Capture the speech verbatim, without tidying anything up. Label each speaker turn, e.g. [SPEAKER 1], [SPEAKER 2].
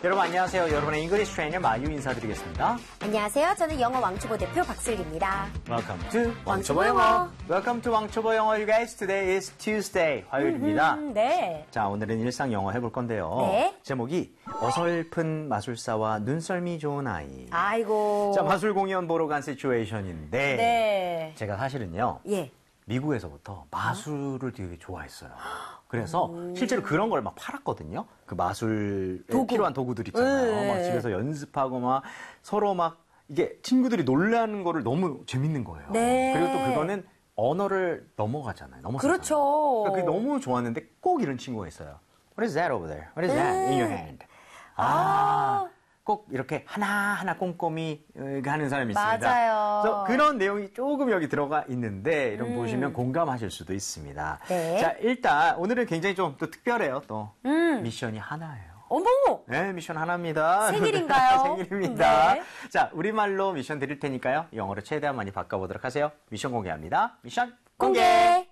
[SPEAKER 1] 여러분 안녕하세요. 여러분의 잉글리시 트레이너 마유 인사드리겠습니다.
[SPEAKER 2] 안녕하세요. 저는 영어 왕초보 대표 박슬기입니다.
[SPEAKER 1] Welcome to
[SPEAKER 2] 왕초보 영어.
[SPEAKER 1] Welcome to 왕초보 영어. You guys, today is Tuesday. 화요일입니다.
[SPEAKER 2] 음, 네.
[SPEAKER 1] 자, 오늘은 일상 영어 해볼 건데요.
[SPEAKER 2] 네.
[SPEAKER 1] 제목이 어설픈 마술사와 눈썰미 좋은 아이.
[SPEAKER 2] 아이고.
[SPEAKER 1] 자, 마술 공연 보러 간 시츄에이션인데
[SPEAKER 2] 네.
[SPEAKER 1] 제가 사실은요.
[SPEAKER 2] 예.
[SPEAKER 1] 미국에서부터 마술을 되게 좋아했어요. 그래서 실제로 그런 걸 막 팔았거든요. 그 마술에
[SPEAKER 2] 도구.
[SPEAKER 1] 필요한 도구들 있잖아요.
[SPEAKER 2] 네.
[SPEAKER 1] 막 집에서 연습하고 막 서로 막 이게 친구들이 놀라는 거를 너무 재밌는 거예요.
[SPEAKER 2] 네.
[SPEAKER 1] 그리고 또 그거는 언어를 넘어가잖아요. 넘어서잖아요.
[SPEAKER 2] 그렇죠.
[SPEAKER 1] 그러니까 그게 너무 좋았는데 꼭 이런 친구가 있어요. What is that over there? What is that in your hand? 아. 꼭 이렇게 하나하나 꼼꼼히 하는 사람이 있습니다.
[SPEAKER 2] 맞아요.
[SPEAKER 1] 그래서 그런 내용이 조금 여기 들어가 있는데 이런 음. 보시면 공감하실 수도 있습니다.
[SPEAKER 2] 네.
[SPEAKER 1] 자, 일단 오늘은 굉장히 좀 또 특별해요. 또
[SPEAKER 2] 음.
[SPEAKER 1] 미션이 하나예요.
[SPEAKER 2] 어머!
[SPEAKER 1] 네, 미션 하나입니다.
[SPEAKER 2] 생일인가요?
[SPEAKER 1] 생일입니다.
[SPEAKER 2] 네.
[SPEAKER 1] 자, 우리말로 미션 드릴 테니까요. 영어로 최대한 많이 바꿔보도록 하세요. 미션 공개합니다. 미션 공개!
[SPEAKER 2] 공개.